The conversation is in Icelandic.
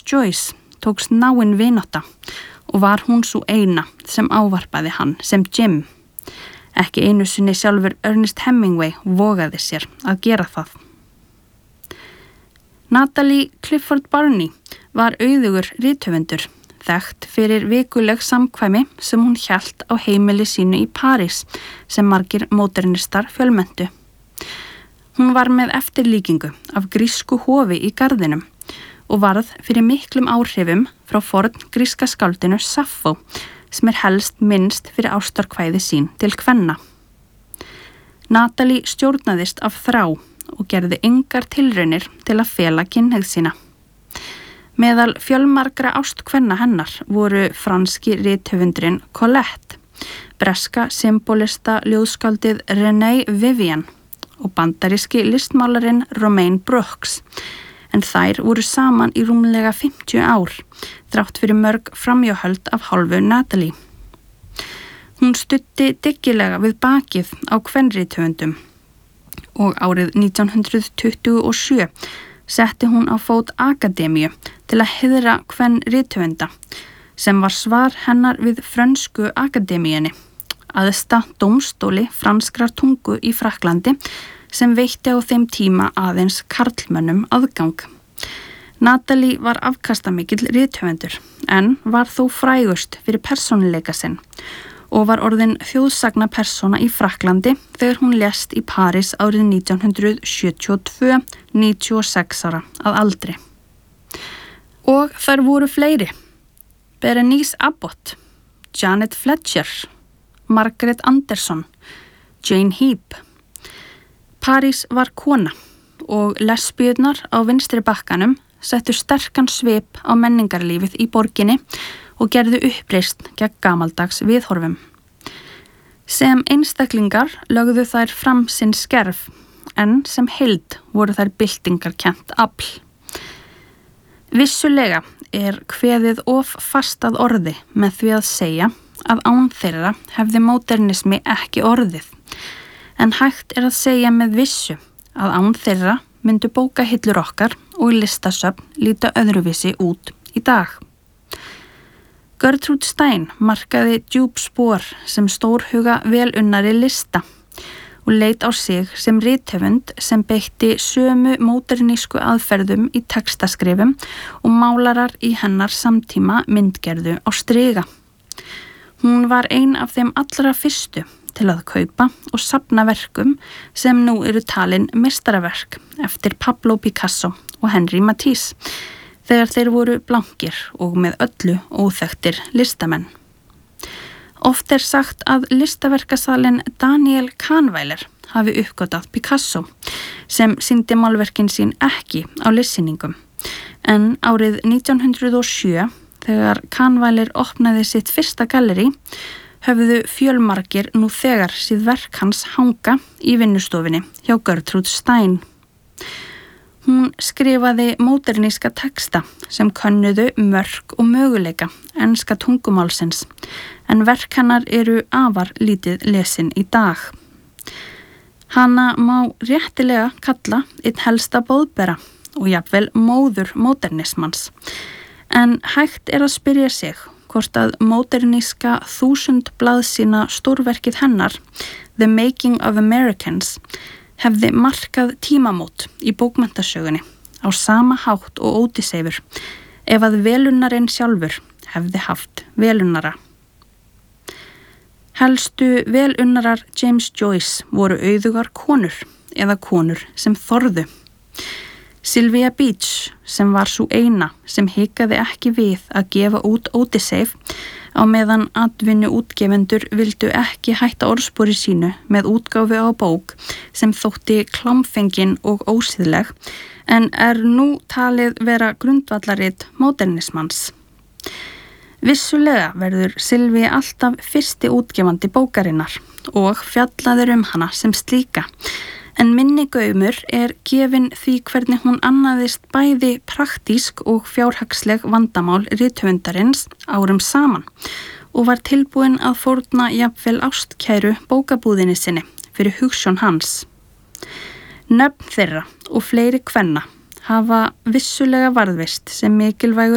Joyce tókst náin vinátta og var hún sú eina sem ávarpaði hann sem Jim. Ekki einu sinni sjálfur Ernest Hemingway vogaði sér að gera það. Natalie Clifford Barney var auðugur rithöfundur, þekkt fyrir vikuleg samkvæmi sem hún hélt á heimili sínu í París sem margir módernistar fjölmenntu. Hún var með eftirlíkingu af grísku hofi í garðinum og varð fyrir miklum áhrifum frá forn gríska skáldinu Saffó sem helst minnst fyrir ástarkvæði sín til kvenna. Natalie stjórnaðist af þrá og gerði engar tilraunir til að fela kynhneigð sína. Meðal fjölmargra ástkvenna hennar voru franski rithöfundurinn Colette, breska symbolista ljóðskáldið Renée Vivian og bandaríski listmálarinn Romaine Brooks, en þær voru saman í rúmlega 50 ár, þrátt fyrir mörg framhjáhöld af hálfu Natalie. Hún studdi dyggilega við bakið á kvenrithöfundum og árið 1927 setti hún á fót akademíu til að heiðra kvenrithöfunda, sem var svar hennar við frönsku akademíunni, æðsta dómstóli franskrar tungu í Frakklandi, sem veitti á þeim tíma aðeins karlmönnum aðgang. Natalie var afkastamikill rithöfundur en var þó frægust fyrir persónuleika sinn og var orðin þjóðsagna persóna í Frakklandi þegar hún lést í París árið 1972, 96 ára að aldri. Og þær voru fleiri. Berenice Abbott, Janet Fletcher, Margaret Anderson, Jane Heap. París var kona og lesbíurnar á vinstri bakkanum settu sterkan svip á menningarlífið í borginni og gerðu uppreisn gegn gamaldags viðhorfum. Sem einstaklingar lögðu þær fram sinn skerf, en sem heild voru þær byltingarkennt afl. Vissulega kveðið of fast að orði með því að segja að án þeirra hefði módernismi ekki orðið, en hægt að segja með vissu að án þeirra myndu bókahillur okkar og listasöfn líta öðruvísi út í dag. Gertrude Stein markaði djúp spor sem stórhuga velunnari lista og leit á sig sem rithöfund sem beitti sömu módernísku aðferðum í textaskrifum og málarar í hennar samtíma myndgerðu á striga. Hún var ein af þeim allra fyrstu til að kaupa og safna verkum sem nú eru talin meistaraverk eftir Pablo Picasso og Henri Matisse, þegar þeir voru blankir og með öllu óþekktir listamenn. Oft sagt að listaverkasalinn Daniel Kahnweiler hafi uppgötvað Picasso, sem sýndi málverkin sín ekki á listsýningum, en árið 1907, þegar Kahnweiler opnaði sitt fyrsta gallerí, höfðu fjölmargir nú þegar síð verk hans hanga í vinnustofinni hjá Gertrude Stein. Hún skrifaði móderníska texta sem könnuðu mörk og möguleika enska tungumálsins, en verk hennar eru afar lítið lesin í dag. Hana má réttilega kalla einn helsta boðbera og jafnvel móður módernismans, en hægt að spyrja sig hvort að móderníska 1000 blaðsíðna stórverkið hennar, The Making of Americans, hefði markað tímamót í bókmenntasögunni á sama hátt og Ódysseifur ef að velunnarinn sjálfur hefði haft velunnara. Helstu velunnarar James Joyce voru auðugar konur eða konur sem þorðu. Sylvia Beach, sem var sú eina sem hikaði ekki við að gefa út Ódysseif á meðan atvinnu útgefendur vildu ekki hætta orðspori sínu með útgáfu á bók sem þótti klámfengin og ósýðleg, en nú talið vera grundvallarit módernismans. Vissulega verður Sylvia alltaf fyrsti útgefandi bókarinnar og fjallaður hana sem slíka, en minni gaumur gefin því hvernig hún annaðist bæði praktísk og fjárhagsleg vandamál rithöfundarins árum saman og var tilbúin að fórna jafnvel ástkæru bókabúðinni sinni fyrir hugsjón hans. Nöfn þeirra og fleiri kvenna hafa vissulega varðveist sem mikilvægur